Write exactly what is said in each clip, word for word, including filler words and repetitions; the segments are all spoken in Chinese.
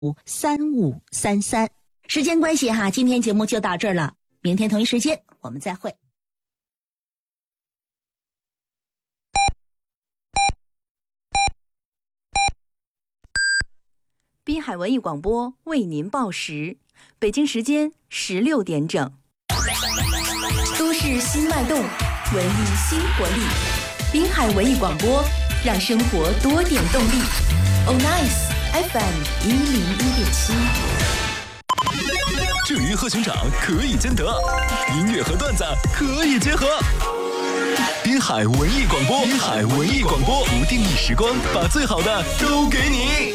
三五三三。时间关系哈，今天节目就到这儿了，明天同一时间我们再会。 滨海文艺广播为您报时，北京时间十六点整。都市新脉动，文艺新活力。滨海文艺广播，让生活多点动力。Oh Nice F M 一零一点七。 郑云和熊掌可以兼得，音乐和段子可以结合。滨海文艺广播，滨海文艺广播，不定义时光，把最好的都给你。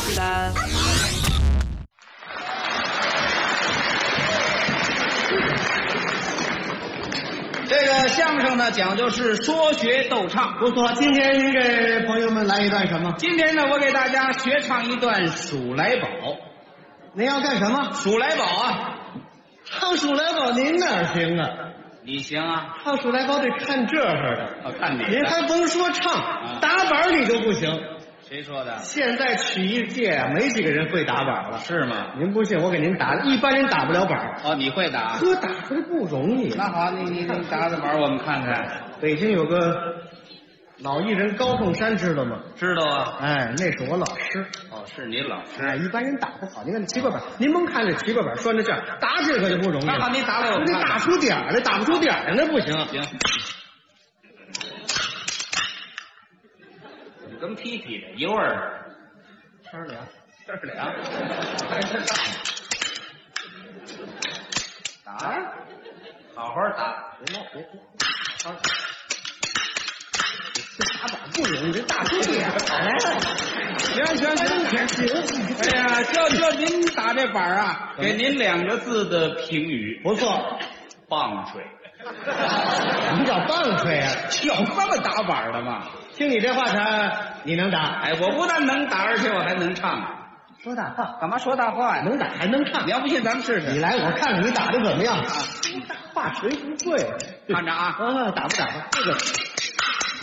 这个相声呢，讲究是说学逗唱。 不错，今天您给朋友们来一段什么？ 今天呢，我给大家学唱一段《数来宝》。 您要干什么？ 数来宝啊！ 唱数来宝您哪儿行啊？ 你行啊？ 唱数来宝得看这份的。 我看你。 您还甭说唱，啊、打板你都不行。 谁说的？ 现在曲艺界啊，没几个人会打板了。 是吗？ 您不信，我给您打，一般人打不了板。 哦，你会打？ 呵，打出来不容易。 那好，你你你打打板，我们看看。 北京有个老艺人高凤山，知道吗？ 知道啊。 哎，那是我老师。 哦，是你老师。 哎，一般人打不好。您看这七八板，您甭看这七八板拴着线，打起来可就不容易了。 那好，你打来我看看。 你打出点来，打不出点来那不行。 行。跟屁屁的油儿。 天儿凉， 天儿凉。打，好好打， 别闹，别闹，好好打。这打板不容易，这打出点来了。 行行行行，哎呀，就就您打这板啊，给您两个字的评语， 不错， 棒槌。 什么叫棒槌啊？ 有这么打板的吗？ 听你这话茬，你能打？ 哎，我不但能打，而且我还能唱。 说大话， 干嘛说大话呀？ 能打还能唱。 你要不信，咱们试试。 你来，我看看你打的怎么样。啊，大话谁不会？ 看着啊， 啊，打不打吧？这个。